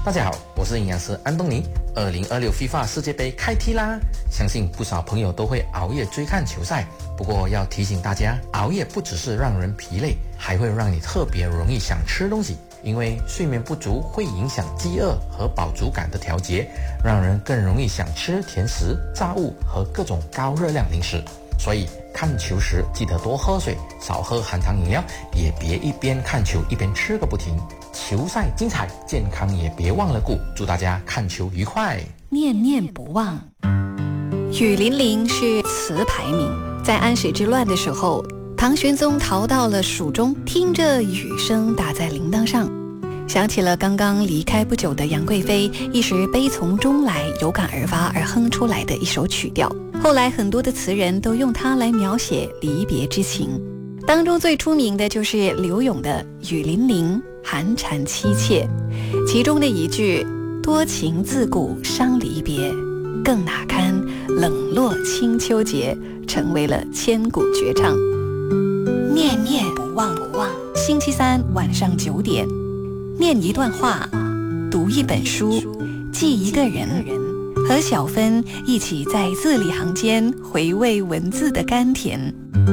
大家好，我是营养师安东尼。2026 FIFA 世界杯开踢啦！相信不少朋友都会熬夜追看球赛，不过要提醒大家，熬夜不只是让人疲累，还会让你特别容易想吃东西，因为睡眠不足会影响饥饿和饱足感的调节，让人更容易想吃甜食、炸物和各种高热量零食。所以看球时记得多喝水，少喝含糖饮料，也别一边看球一边吃个不停。球赛精彩，健康也别忘了顾。祝大家看球愉快， 念念不忘。雨霖铃是词牌名，在安史之乱的时候，唐玄宗逃到了蜀中，听着雨声打在铃铛上，想起了刚刚离开不久的杨贵妃，一时悲从中来，有感而发而哼出来的一首曲调。后来很多的词人都用它来描写离别之情，当中最出名的就是柳永的《雨霖铃》，寒蝉凄切，其中的一句多情自古伤离别，更哪堪冷落清秋节，成为了千古绝唱。念念不忘，星期三晚上9点，念一段话，读一本书，记一个人，和小芬一起在字里行间回味文字的甘甜。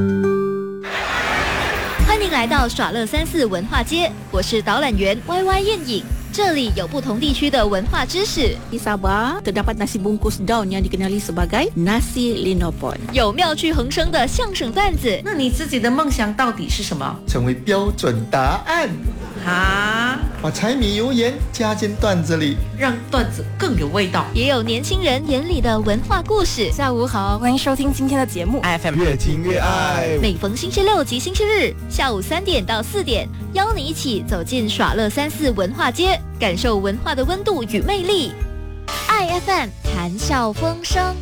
欢迎来到耍乐34文化街，我是导览员 YY 燕影。这里有不同地区的文化知识。 Di Sabah terdapat nasi bungkus daun yang dikenali sebagai nasi linopon。 有妙趣横生的相声段子。 那你自己的梦想到底是什么？ 成为标准答案。把柴米油盐加进段子里， 让段子更有味道。 也有年轻人眼里的文化故事。 下午好，欢迎收听今天的节目 FM 越听越爱。 每逢星期六及星期日下午3点到4点，邀你一起走进耍乐34文化街，感受文化的温度与魅力。爱 FM 谈笑风生。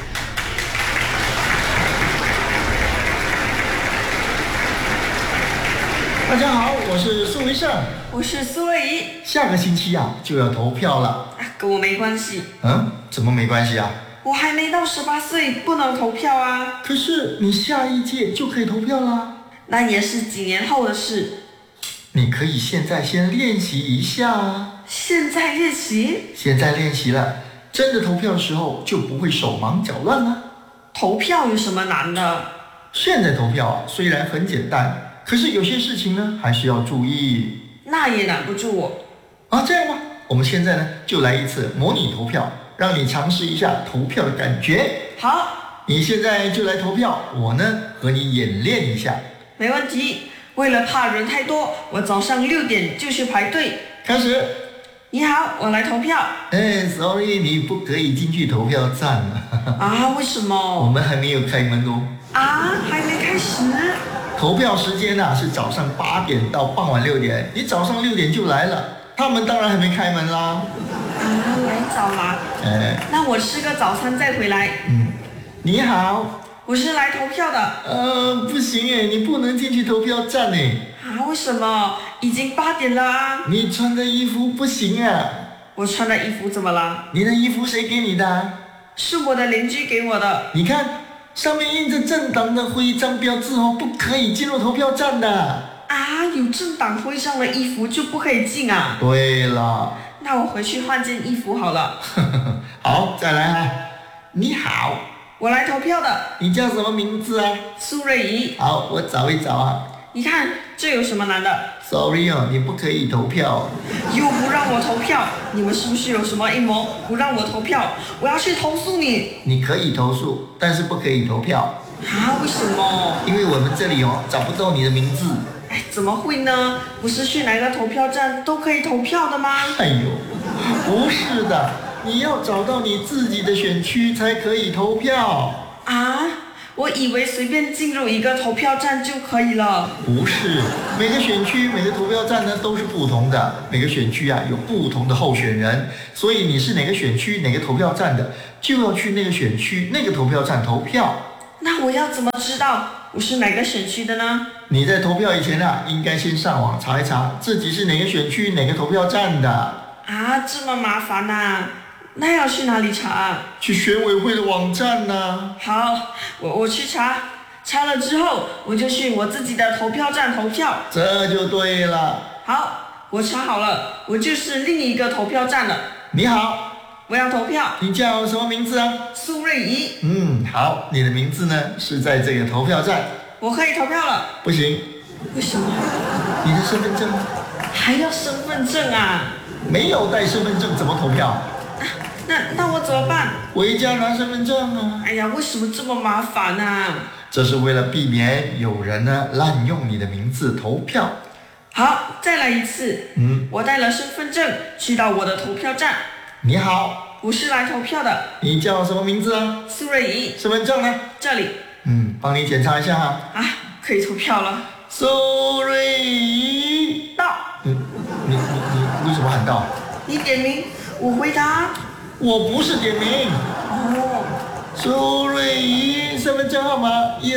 大家好，我是苏维胜， 我是苏瑞仪。 下个星期就要投票了。 跟我没关系。 怎么没关系啊？ 我还没到18岁，不能投票啊。 可是你下一届就可以投票啦。 那也是几年后的事。 你可以现在先练习一下啊。 现在练习？ 现在练习了，真的投票的时候就不会手忙脚乱了。 投票有什么难的？ 现在投票虽然很简单，可是有些事情呢还是要注意。 那也难不住我。 这样吧，我们现在呢就来一次模拟投票，让你尝试一下投票的感觉。 好， 你现在就来投票，我呢和你演练一下。 没问题。为了怕人太多，我早上6点就去排队。 开始。 你好，我来投票。 sorry， 你不可以进去投票站了。 为什么？ 我们还没有开门哦。 还没开始。 投票时间是早上8点到傍晚6点，你早上6点就来了，他们当然还没开门啦。 来早啦。那我吃个早餐再回来。 你好， 我是来投票的。 不行你不能进去投票站为什么？已经8点了啊。 你穿的衣服不行我穿的衣服怎么了？ 你的衣服谁给你的？ 是我的邻居给我的。 你看上面印着政党的徽章标志不可以进入投票站的。 有政党徽章的衣服就不可以进啊？ 对了。 那我回去换件衣服好了。 好，再来你好， 我来投票的。 你叫什么名字苏瑞仪。 好，我找一找你看这有什么难的？ Sorry 你不可以投票。 又不让我投票，你们是不是有什么阴谋不让我投票？我要去投诉你。 你可以投诉，但是不可以投票。 为什么？ 因为我们这里找不到你的名字。 怎么会呢？不是去哪个投票站都可以投票的吗？ 不是的，你要找到你自己的选区才可以投票。 我以为随便进入一个投票站就可以了。 不是，每个选区每个投票站呢都是不同的，每个选区有不同的候选人，所以你是哪个选区哪个投票站的，就要去那个选区那个投票站投票。 那我要怎么知道我是哪个选区的呢？ 你在投票以前应该先上网查一查自己是哪个选区哪个投票站的。 这么麻烦那要去哪里查？ 去选委会的网站好，我去查了之后我就去我自己的投票站投票。 这就对了。 好， 我查好了，我就是另一个投票站了。 你好， 我要投票。 你叫什么名字啊？ 苏瑞仪。 好，你的名字呢是在这个投票站。 我可以投票了。 不行。 为什么？ 你的身份证还要身份证啊？ 没有带身份证怎么投票？ 那我怎么办？ 回家拿身份证啊！ 哎呀，为什么这么麻烦啊？ 这是为了避免有人呢滥用你的名字投票。 好，再来一次。我带了身份证去到我的投票站。 你好， 我是来投票的。 你叫什么名字啊？ 苏瑞仪。 身份证呢？ 这里。 帮你检查一下哈。 可以投票了。 苏瑞仪到。 你为什么喊到？ 你点名，我回答。 我不是点名。苏瑞仪，身份证号码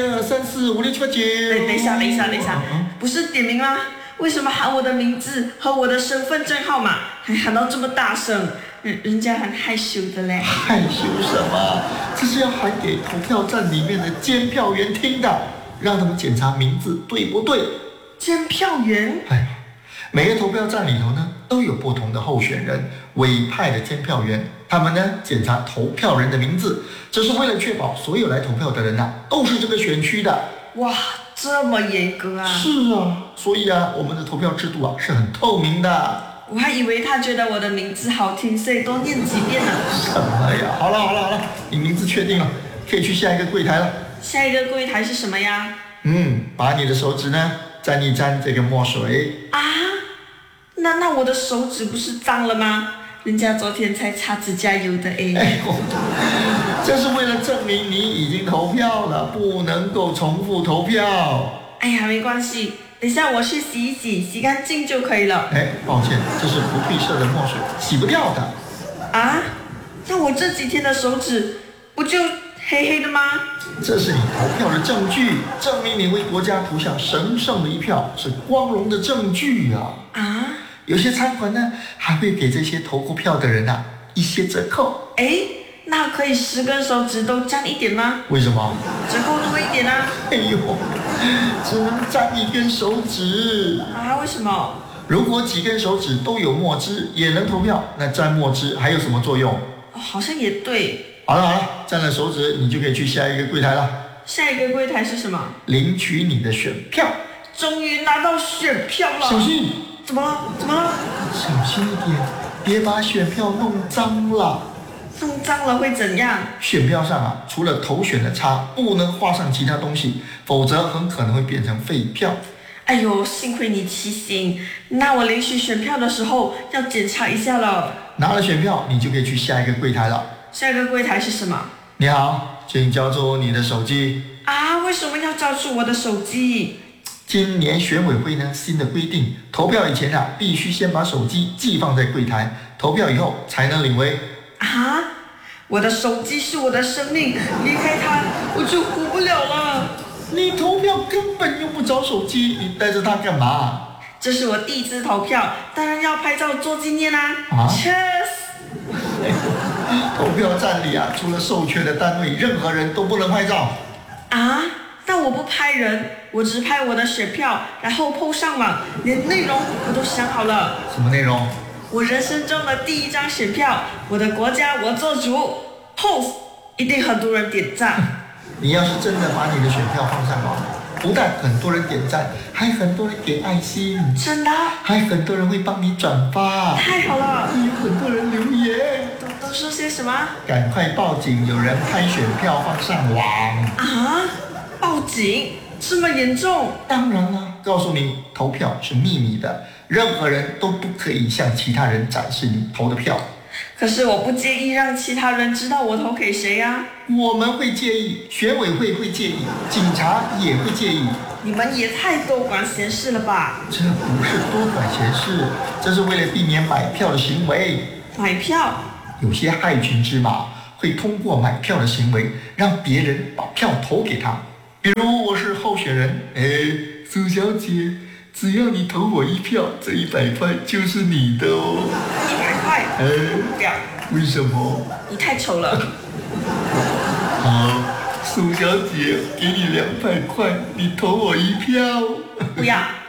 123456789。 等一下，不是点名啦？为什么喊我的名字和我的身份证号码，还喊到这么大声？人家很害羞的嘞。 害羞什么？这是要喊给投票站里面的监票员听的，让他们检查名字对不对。 监票员？ 每个投票站里头呢，都有不同的候选人委派的监票员，他们呢检查投票人的名字，这是为了确保所有来投票的人都是这个选区的。 哇，这么严格啊！ 是啊，所以我们的投票制度是很透明的。 我还以为他觉得我的名字好听，所以多念几遍呢。 什么呀？好了，你名字确定了，可以去下一个柜台了。 下一个柜台是什么呀？ 把你的手指呢沾一沾这个墨水。 那我的手指不是脏了吗？人家昨天才擦指甲油的这是为了证明你已经投票了，不能够重复投票。 哎呀，没关系，等一下我去洗一洗，洗干净就可以了。 抱歉，这是不褪色的墨水，洗不掉的。 那我这几天的手指不就黑黑的吗？ 这是你投票的证据，证明你为国家投下神圣的一票，是光荣的证据啊！有些餐馆呢还会给这些投过票的人一些折扣。 那可以10根手指都沾一点吗？ 为什么？ 折扣多一点啊！ 只能沾1根手指为什么？ 如果几根手指都有墨汁也能投票，那沾墨汁还有什么作用？ 好像也对。 好了，沾了手指你就可以去下一个柜台了。 下一个柜台是什么？ 领取你的选票。 终于拿到选票了。 小心！ 怎么了？ 小心一点，别把选票弄脏了。 弄脏了会怎样？ 选票上除了投选的叉，不能画上其他东西，否则很可能会变成废票。 哎呦，幸亏你提醒，那我领取选票的时候要检查一下了。 拿了选票，你就可以去下一个柜台了。 下一个柜台是什么？ 你好，请交出你的手机。 为什么要交出我的手机？ 今年选委会呢新的规定，投票以前必须先把手机寄放在柜台，投票以后才能领回。 我的手机是我的生命，离开它我就活不了了。 你投票根本用不着手机，你带着它干嘛？ 这是我第一次投票，当然要拍照做纪念啦。Cheers！ 投票站里除了授权的单位，任何人都不能拍照。 但我不拍人，我只拍我的选票，然后 po 上网，连内容我都想好了。 什么内容？ 我人生中的第一张选票，我的国家我做主 ，post 一定很多人点赞。 你要是真的把你的选票放上网，不但很多人点赞，还很多人点爱心。 真的？ 还很多人会帮你转发。 太好了！ 有很多人留言。 都说些什么？ 赶快报警，有人拍选票放上网。 报警？这么严重？ 当然了，告诉你，投票是秘密的，任何人都不可以向其他人展示你投的票。 可是我不介意让其他人知道我投给谁呀。 我们会介意，选委会会介意，警察也会介意。 你们也太多管闲事了吧？ 这不是多管闲事，这是为了避免买票的行为。 买票？ 有些害群之马会通过买票的行为，让别人把票投给他。比如我是候选人，苏小姐，只要你投我1票，这100块就是你的哦。 100块？不要。 为什么？ 你太丑了。 好，苏小姐，给你200块，你投我1票。 不要。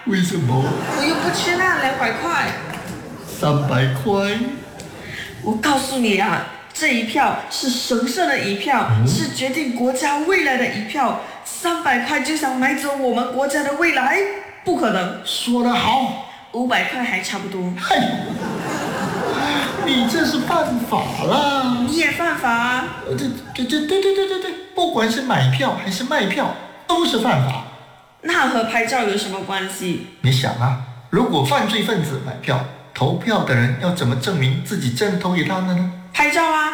为什么我又不缺那200块。 ？300块？ 我告诉你啊，这一票是神圣的一票，是决定国家未来的一票。300块就想买走我们国家的未来，不可能。 说得好。 500块还差不多。 嘿，你这是犯法啦！ 你也犯法啊！ 对，不管是买票还是卖票，都是犯法。 那和拍照有什么关系？ 你想啊，如果犯罪分子买票，投票的人要怎么证明自己真的投给他的呢？ 拍照啊！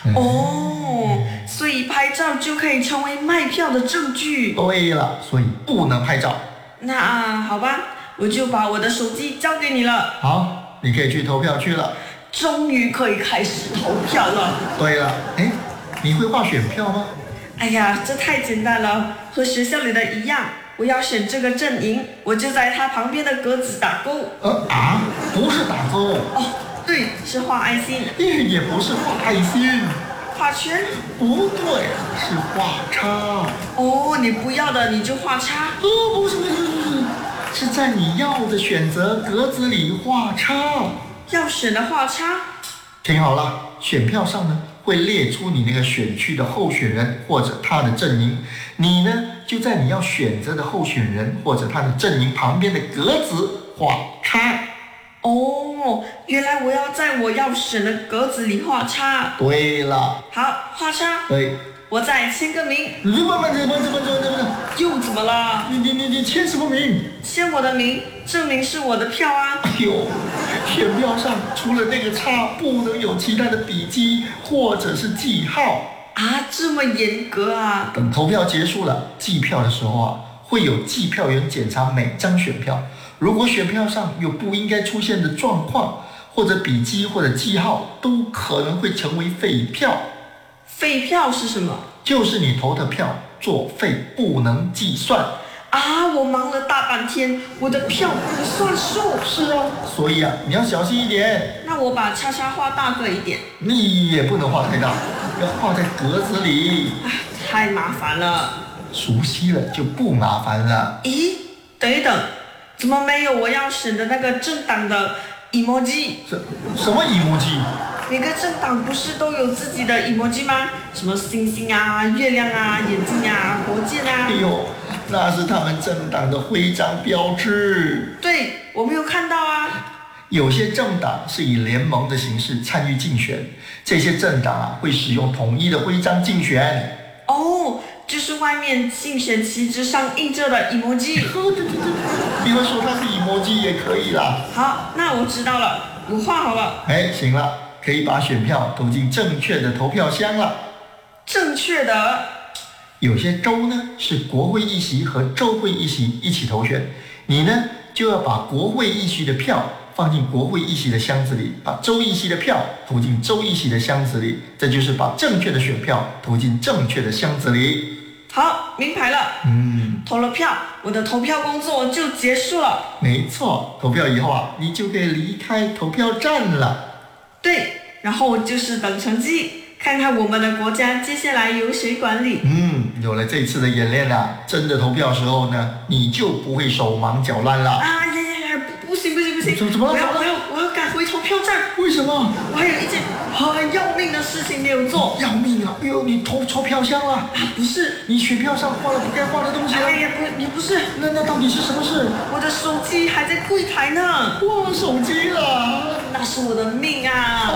所以拍照就可以成为卖票的证据。 对了，所以不能拍照。 那好吧，我就把我的手机交给你了。 好，你可以去投票去了。 终于可以开始投票了。 对了，你会画选票吗？ 哎呀，这太简单了，和学校里的一样。我要选这个阵营，我就在它旁边的格子打勾。 不是打勾。 对，是画爱心。 也不是画爱心。 画圈？ 不对，是画叉。 你不要的你就画叉。 不是，是在你要的选择格子里画叉。 要选的画叉。 听好了，选票上呢会列出你那个选区的候选人或者他的阵营，你呢就在你要选择的候选人或者他的阵营旁边的格子画叉。 原来我要在我要选的格子里画叉。 对了。 好，画叉。 对。 我再签个名。 怎么又怎么了？ 你签什么名？ 签我的名，证明是我的票啊。 选票上除了那个叉，不能有其他的笔记或者是记号。 这么严格啊？ 等投票结束了，计票的时候啊，会有计票员检查每张选票，如果选票上有不应该出现的状况，或者笔记或者记号，都可能会成为废票。 废票是什么？ 就是你投的票作废，不能计算。 我忙了大半天，我的票不算数。 是啊，所以你要小心一点。 那我把叉叉画大个一点。 你也不能画太大，要画在格子里。 太麻烦了。 熟悉了就不麻烦了。 咦，等一等，怎么没有我要选的那个政党的 emoji？ 什么 emoji？ 每个政党不是都有自己的 emoji 吗？什么星星啊、月亮啊、眼睛啊、火箭啊。 那是他们政党的徽章标志。 对，我没有看到啊。 有些政党是以联盟的形式参与竞选，这些政党会使用统一的徽章竞选。 就是外面竞选旗帜上印着的 emoji。 对，你会说它是 emoji 也可以啦。 好，那我知道了，我画好了。 行了，可以把选票投进正确的投票箱了。 正确的。 有些州呢是国会议席和州会议席一起投选，你呢就要把国会议席的票放进国会议席的箱子里，把州议席的票投进州议席的箱子里，这就是把正确的选票投进正确的箱子里。 好，明白了。投了票，我的投票工作就结束了。 没错，投票以后你就可以离开投票站了。 对，然后就是等成绩，看看我们的国家接下来由谁管理。 有了这次的演练真的投票时候呢，你就不会手忙脚乱了。 不行！ 怎么了？ 我要赶回投票站。 为什么？ 我还有一件很要命的事情没有做。 要命啊！你投错票箱了。 不是， 你选票上画了不该画的东西了。 也不是。 那到底是什么事？ 我的手机还在柜台呢。 忘了手机了。 那是我的命啊！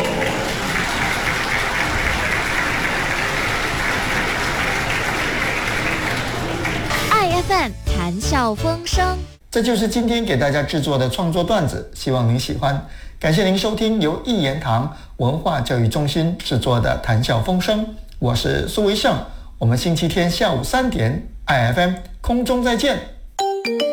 iFM 谈笑风生， 这就是今天给大家制作的创作段子，希望您喜欢。感谢您收听由一言堂文化教育中心制作的谈笑风生，我是苏维盛，我们星期天下午3点 iFM 空中再见。